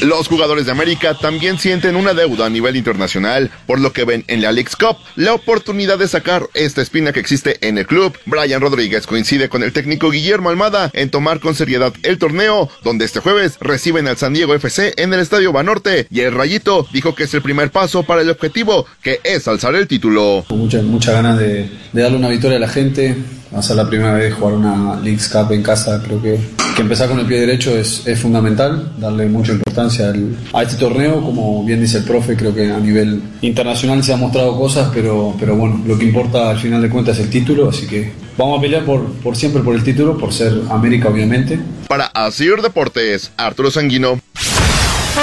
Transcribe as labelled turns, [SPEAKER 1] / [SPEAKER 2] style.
[SPEAKER 1] Los jugadores de América también sienten una deuda a nivel internacional, por lo que ven en la Leagues Cup la oportunidad de sacar esta espina que existe en el club. Brian Rodríguez coincide con el técnico Guillermo Almada en tomar con seriedad el torneo, donde este jueves reciben al San Diego FC en el Estadio Banorte, y el Rayito dijo que es el primer paso para el objetivo, que es alzar el título.
[SPEAKER 2] Muchas ganas de darle una victoria a la gente. Va a ser la primera vez jugar una Leagues Cup en casa. Creo que empezar con el pie derecho es fundamental, darle mucha importancia a este torneo. Como bien dice el profe, creo que a nivel internacional se han mostrado cosas, pero bueno, lo que importa al final de cuentas es el título, así que vamos a pelear por siempre por el título, por ser América obviamente.
[SPEAKER 1] Para Asir Deportes, Arturo Sanguino.